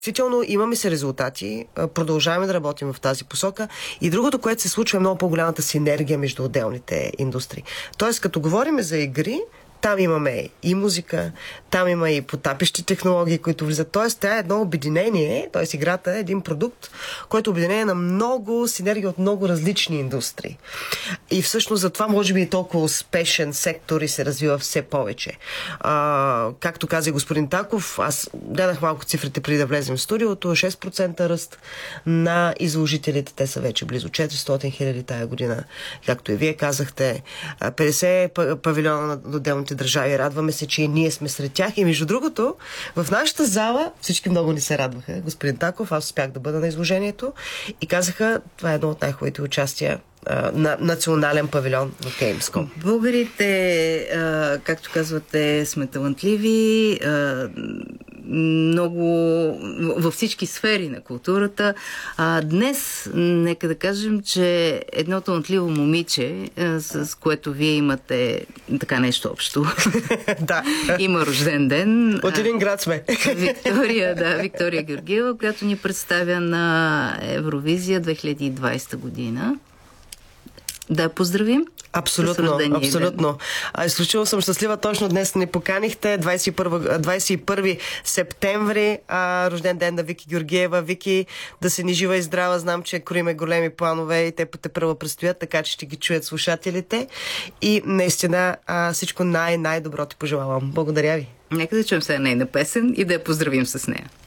Действително имаме се резултати, продължаваме да работим в тази посока и другото, което се случва, е много по-голямата синергия между отделните индустрии. Тоест, като говорим за игри, там имаме и музика, там има и потапещи технологии, които влизат. Тоест, тя е едно обединение, т.е. играта е един продукт, който е обединение на много синергия от много различни индустрии. И всъщност затова може би е толкова успешен сектор и се развива все повече. Както каза господин Таков, аз гледах малко цифрите преди да влезем в студиото, 6% ръст на изложителите, те са вече близо 400 хиляди тая година. Както и вие казахте, 50 павилиона на отделните държави. Радваме се, че и ние сме сред тях. И между другото, в нашата зала всички много ни се радваха. Господин Таков, аз успях да бъда на изложението и казаха, това е едно от най-хубавите участия на национален павилион в Gamescom. Българите, както казвате, сме талантливи, много във всички сфери на културата. Днес, нека да кажем, че едно талантливо момиче, с което вие имате така нещо общо. Да. Има рожден ден. От един град сме. Виктория Георгиева, която ни представя на Евровизия 2020 година. Да поздравим. Абсолютно, абсолютно. Изключително съм щастлива. Точно днес ни поканихте. 21 септември, рожден ден на Вики Георгиева. Вики, да се ни жива и здрава. Знам, че кроиме големи планове и те първо предстоят, така че ще ги чуят слушателите. И наистина всичко най-добро ти пожелавам. Благодаря ви. Нека да чуем сега нейна песен и да я поздравим с нея.